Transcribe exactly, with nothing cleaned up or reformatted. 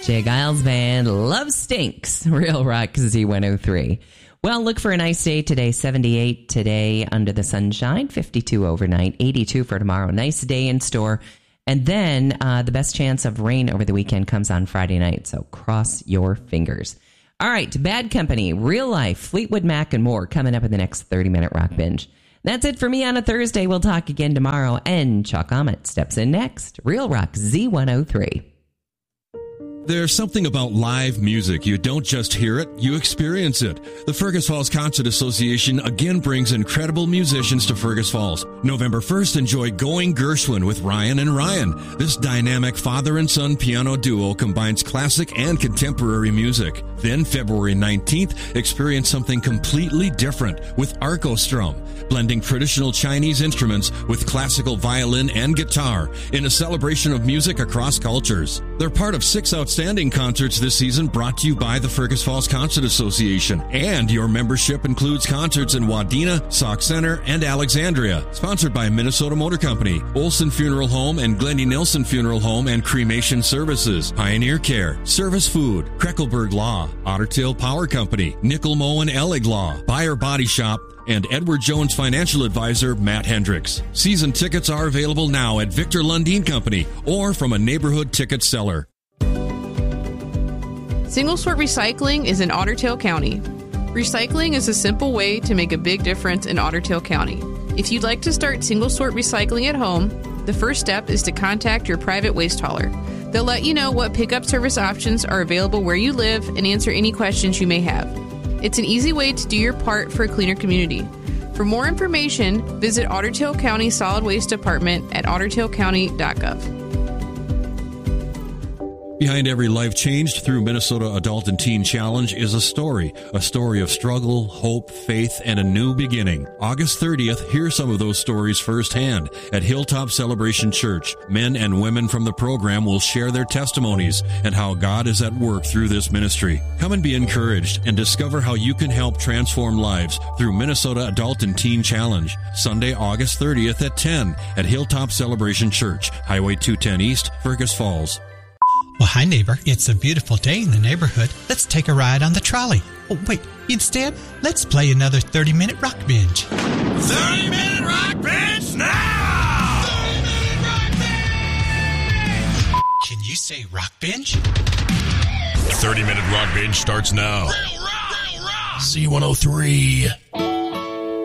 Jay Giles Band, Love Stinks, Real Rock Z one oh three. Well, look for a nice day today. seventy-eight today under the sunshine, fifty-two overnight, eighty-two for tomorrow. Nice day in store. And then uh, the best chance of rain over the weekend comes on Friday night, so cross your fingers. All right, Bad Company, Real Life, Fleetwood Mac, and more coming up in the next thirty-minute Rock Binge. That's it for me on a Thursday. We'll talk again tomorrow. And Chuck Ahmet steps in next. Real Rock Z one oh three. There's something about live music. You don't just hear it, you experience it. The Fergus Falls Concert Association again brings incredible musicians to Fergus Falls. November first, enjoy Going Gershwin with Ryan and Ryan. This dynamic father and son piano duo combines classic and contemporary music. Then February nineteenth, experience something completely different with Arcostrum, blending traditional Chinese instruments with classical violin and guitar in a celebration of music across cultures. They're part of six outstanding concerts this season brought to you by the Fergus Falls Concert Association. And your membership includes concerts in Wadena, Sauk Center, and Alexandria. Sponsored by Minnesota Motor Company, Olson Funeral Home and Glendy Nilsson Funeral Home and Cremation Services, Pioneer Care, Service Food, Kreckelberg Law, Otter Tail Power Company, Nickel Moe and Ellig Law, Buyer Body Shop, and Edward Jones Financial Advisor Matt Hendricks. Season tickets are available now at Victor Lundin Company or from a neighborhood ticket seller. Single Sort Recycling is in Otter Tail County. Recycling is a simple way to make a big difference in Otter Tail County. If you'd like to start single sort recycling at home, the first step is to contact your private waste hauler. They'll let you know what pickup service options are available where you live and answer any questions you may have. It's an easy way to do your part for a cleaner community. For more information, visit Otter Tail County Solid Waste Department at otter tail county dot gov. Behind every life changed through Minnesota Adult and Teen Challenge is a story, a story of struggle, hope, faith, and a new beginning. August thirtieth, hear some of those stories firsthand at Hilltop Celebration Church. Men and women from the program will share their testimonies and how God is at work through this ministry. Come and be encouraged and discover how you can help transform lives through Minnesota Adult and Teen Challenge. Sunday, August thirtieth at ten at Hilltop Celebration Church, Highway two ten East, Fergus Falls. Well, hi, neighbor. It's a beautiful day in the neighborhood. Let's take a ride on the trolley. Oh, wait. Instead, let's play another thirty-minute Rock Binge. thirty-minute Rock Binge now! thirty-minute Rock Binge! Can you say Rock Binge? thirty-minute Rock Binge starts now. Real rock! Real rock! Z one oh three.